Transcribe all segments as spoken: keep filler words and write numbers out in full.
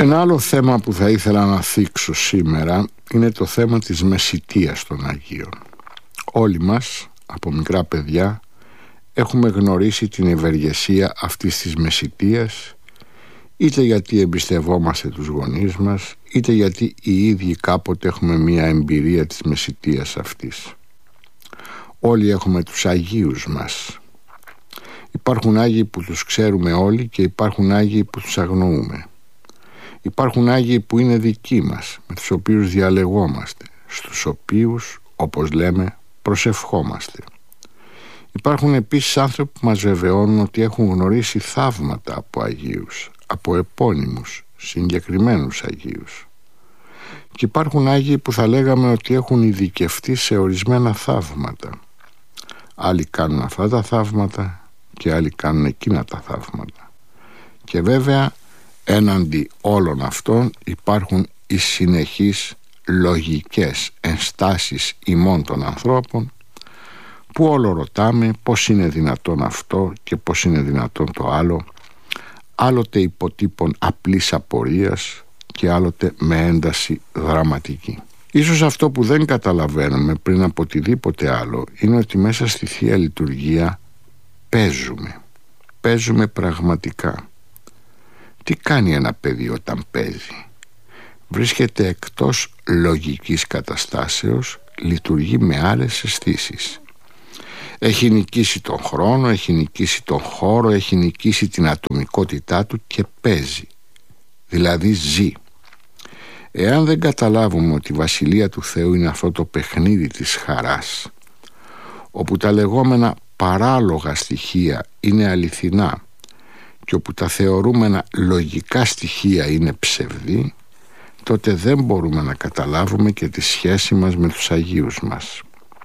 Ένα άλλο θέμα που θα ήθελα να θίξω σήμερα είναι το θέμα της μεσιτείας των Αγίων. Όλοι μας, από μικρά παιδιά, έχουμε γνωρίσει την ευεργεσία αυτής της μεσιτείας, είτε γιατί εμπιστευόμαστε τους γονείς μας, είτε γιατί οι ίδιοι κάποτε έχουμε μία εμπειρία της μεσιτείας αυτής. Όλοι έχουμε τους Αγίους μας. Υπάρχουν Άγιοι που τους ξέρουμε όλοι και υπάρχουν Άγιοι που τους αγνοούμε. Υπάρχουν Άγιοι που είναι δικοί μας, με τους οποίους διαλεγόμαστε, στους οποίους, όπως λέμε, προσευχόμαστε. Υπάρχουν επίσης άνθρωποι που μας βεβαιώνουν ότι έχουν γνωρίσει θαύματα από Αγίους, από επώνυμους, συγκεκριμένους Αγίους. Και υπάρχουν Άγιοι που θα λέγαμε ότι έχουν ειδικευτεί σε ορισμένα θαύματα. Άλλοι κάνουν αυτά τα θαύματα και άλλοι κάνουν εκείνα τα θαύματα. Και βέβαια έναντι όλων αυτών υπάρχουν οι συνεχείς λογικές ενστάσεις ημών των ανθρώπων, που όλο ρωτάμε πώς είναι δυνατόν αυτό και πώς είναι δυνατόν το άλλο, άλλοτε υποτύπων απλής απορίας και άλλοτε με ένταση δραματική. Ίσως αυτό που δεν καταλαβαίνουμε πριν από οτιδήποτε άλλο είναι ότι μέσα στη Θεία Λειτουργία παίζουμε. Παίζουμε πραγματικά. Τι κάνει ένα παιδί όταν παίζει? Βρίσκεται εκτός λογικής καταστάσεως, λειτουργεί με άλλες αισθήσεις. Έχει νικήσει τον χρόνο, έχει νικήσει τον χώρο, έχει νικήσει την ατομικότητά του και παίζει. Δηλαδή ζει. Εάν δεν καταλάβουμε ότι η Βασιλεία του Θεού είναι αυτό το παιχνίδι της χαράς, όπου τα λεγόμενα παράλογα στοιχεία είναι αληθινά και όπου τα θεωρούμενα λογικά στοιχεία είναι ψευδή, τότε δεν μπορούμε να καταλάβουμε και τη σχέση μας με τους Αγίους μας.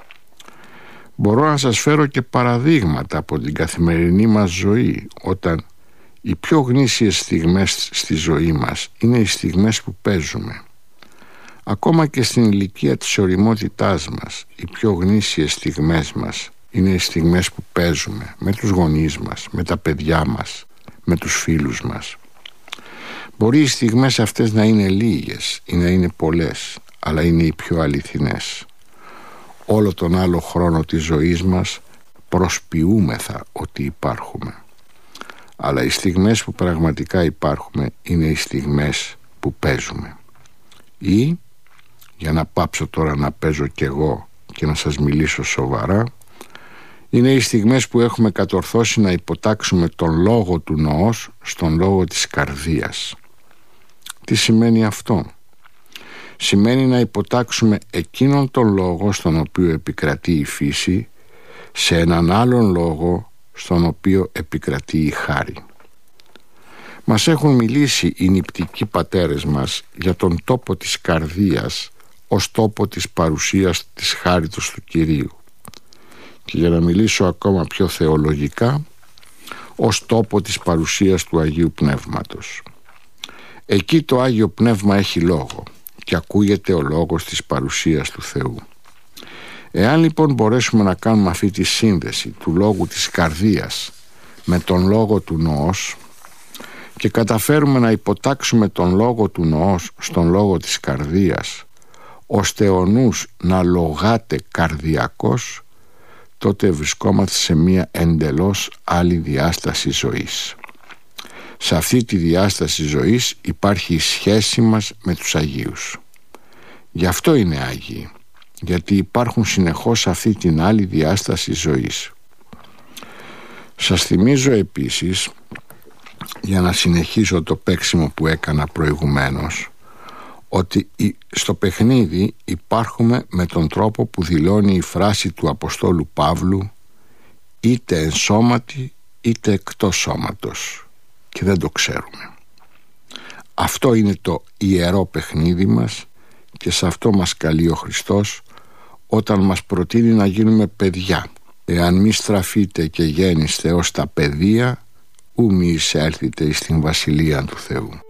Μπορώ να σας φέρω και παραδείγματα από την καθημερινή μας ζωή, όταν οι πιο γνήσιες στιγμές στη ζωή μας είναι οι στιγμές που παίζουμε. Ακόμα και στην ηλικία της ωριμότητάς μας, οι πιο γνήσιες στιγμές μας είναι οι στιγμές που παίζουμε με τους γονείς μας, με τα παιδιά μας, με τους φίλους μας. Μπορεί οι στιγμές αυτές να είναι λίγες ή να είναι πολλές, αλλά είναι οι πιο αληθινές. Όλο τον άλλο χρόνο της ζωής μας προσποιούμεθα ότι υπάρχουμε. Αλλά οι στιγμές που πραγματικά υπάρχουμε είναι οι στιγμές που παίζουμε. Ή, για να πάψω τώρα να παίζω κι εγώ και να σας μιλήσω σοβαρά, είναι οι στιγμές που έχουμε κατορθώσει να υποτάξουμε τον λόγο του νοός στον λόγο της καρδίας. Τι σημαίνει αυτό? Σημαίνει να υποτάξουμε εκείνον τον λόγο στον οποίο επικρατεί η φύση σε έναν άλλον λόγο στον οποίο επικρατεί η χάρη. Μας έχουν μιλήσει οι νηπτικοί πατέρες μας για τον τόπο της καρδίας ως τόπο της παρουσίας της χάριτος του Κυρίου. Και για να μιλήσω ακόμα πιο θεολογικά, ως τόπο της παρουσίας του Αγίου Πνεύματος. Εκεί το Άγιο Πνεύμα έχει λόγο και ακούγεται ο λόγος της παρουσίας του Θεού. Εάν λοιπόν μπορέσουμε να κάνουμε αυτή τη σύνδεση του λόγου της καρδίας με τον λόγο του νοός και καταφέρουμε να υποτάξουμε τον λόγο του νοός στον λόγο της καρδίας, ώστε ο νους να λογάται καρδιακός, τότε βρισκόμαστε σε μία εντελώς άλλη διάσταση ζωής. Σε αυτή τη διάσταση ζωής υπάρχει η σχέση μας με τους Αγίους. Γι' αυτό είναι Άγιοι, γιατί υπάρχουν συνεχώς σε αυτή την άλλη διάσταση ζωής. Σας θυμίζω επίσης, για να συνεχίσω το παίξιμο που έκανα προηγουμένως, ότι στο παιχνίδι υπάρχουμε με τον τρόπο που δηλώνει η φράση του Αποστόλου Παύλου, είτε εν σώματι είτε εκτός σώματος, και δεν το ξέρουμε. Αυτό είναι το ιερό παιχνίδι μας και σε αυτό μας καλεί ο Χριστός όταν μας προτείνει να γίνουμε παιδιά. Εάν μη στραφείτε και γέννηστε ως τα παιδεία, ου μη εισέλθετε εις την Βασιλεία του Θεού.